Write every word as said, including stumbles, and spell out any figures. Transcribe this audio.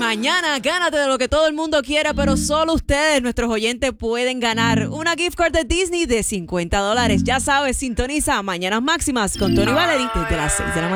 mañana gánate de lo que todo el mundo quiere, pero solo ustedes, nuestros oyentes, pueden ganar una gift card de Disney de cincuenta dólares. Ya sabes, sintoniza Mañanas Máximas con Tony Valery desde las seis de la mañana.